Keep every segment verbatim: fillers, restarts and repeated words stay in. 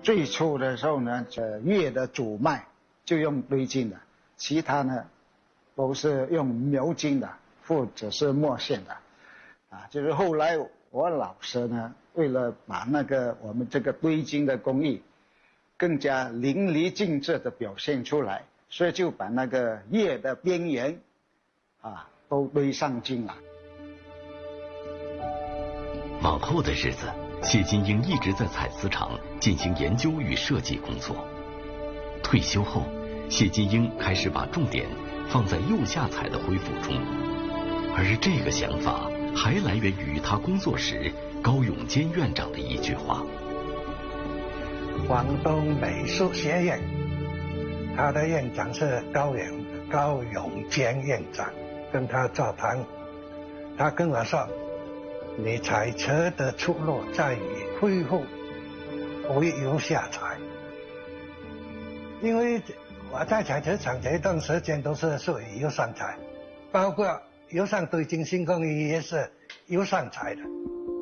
最初的时候呢，这叶的主脉就用堆金的，其他呢都是用描金的或者是墨线的，啊，就是后来我老师呢，为了把那个我们这个堆金的工艺更加淋漓尽致的表现出来，所以就把那个叶的边缘啊都堆上金了。 往后的日子，谢金英一直在彩瓷厂进行研究与设计工作。退休后，谢金英开始把重点放在釉下彩的恢复中，而这个想法还来源于他工作时高永坚院长的一句话。 广东美术学院，他的院长是高永高永坚院长，跟他座谈，他跟我说，你彩瓷的出路在于恢复回釉下彩，因为我在彩瓷厂这一段时间都是属于釉上彩，包括釉上堆金新工艺也是釉上彩的。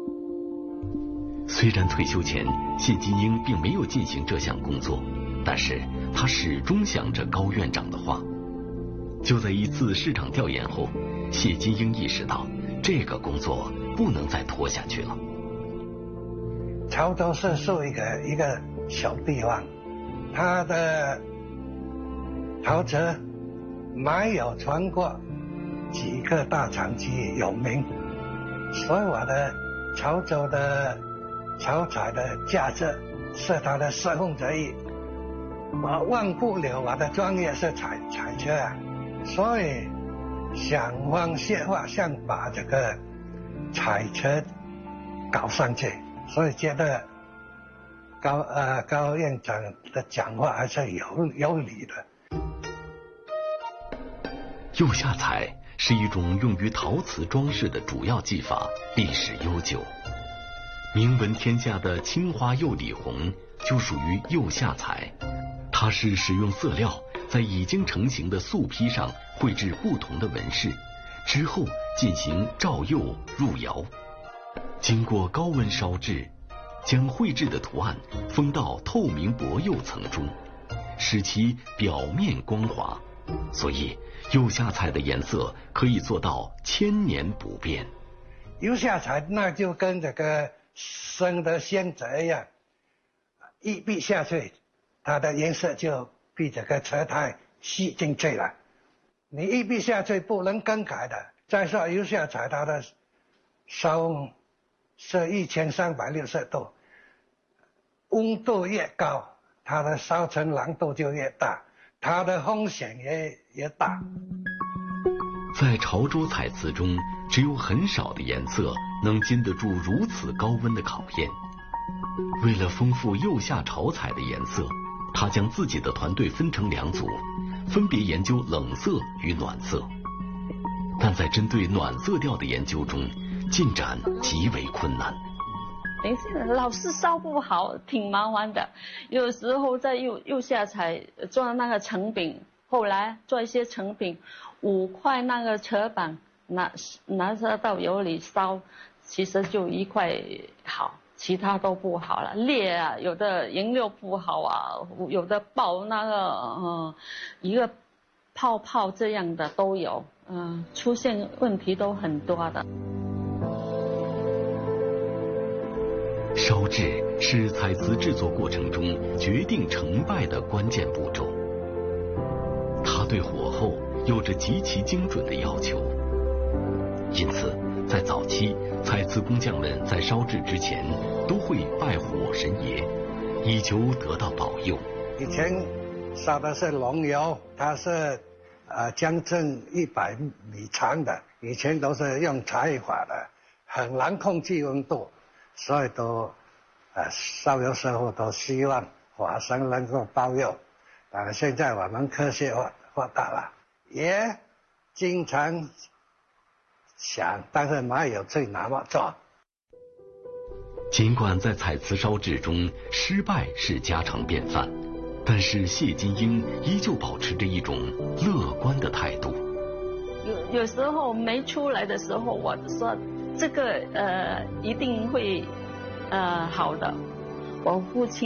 虽然退休前谢金英并没有进行这项工作，但是他始终想着高院长的话。就在一次市场调研后，谢金英意识到这个工作不能再拖下去了。 潮州是属于一个一个小地方，它的陶瓷没有全国几个大厂区有名，所以我的潮州的潮彩的价值是它的四分之一。我忘不了我的专业是彩彩瓷啊，所以想方设法想把这个彩瓷搞上去，所以觉得高呃高院长的讲话还是有有理的。 釉下彩是一种用于陶瓷装饰的主要技法，历史悠久。名闻天下的青花釉里红就属于釉下彩，它是使用色料在已经成型的素坯上绘制不同的纹饰，之后进行照釉入窑，经过高温烧制，将绘制的图案封到透明薄釉层中，使其表面光滑，所以釉下彩的颜色可以做到千年不变。 釉下彩那就跟这个生的鲜泽一样，一闭下去，它的颜色就比这个瓷胎吸进去了。你一闭下去不能更改的。再说釉下彩它的烧温是一千三百六十度，温度越高，它的烧成难度就越大，它的风险也也大。 在潮州彩瓷中，只有很少的颜色能经得住如此高温的考验。为了丰富釉下潮彩的颜色，他将自己的团队分成两组，分别研究冷色与暖色。但在针对暖色调的研究中，进展极为困难。 等于是老是烧不好，挺麻烦的。有时候在釉釉下彩做那个成品，后来做一些成品，五块那个瓷板拿拿着到油里烧，其实就一块好，其他都不好了，裂啊，有的颜料不好啊，有的爆那个嗯一个泡泡这样的都有，嗯，出现问题都很多的。 烧制是彩瓷制作过程中决定成败的关键步骤，它对火候有着极其精准的要求，因此在早期，彩瓷工匠们在烧制之前都会拜火神爷，以求得到保佑。 以前烧的是龙窑，它是呃将近一百米长的，以前都是用柴火的，很难控制温度，所以都呃烧窑师傅都希望火神能够保佑。但是现在我们科学发发达了，也经常想，但是没有去那么做。 尽管在彩瓷烧制中失败是家常便饭，但是谢金英依旧保持着一种乐观的态度。 有有时候没出来的时候，我说这个呃一定会呃好的。我父亲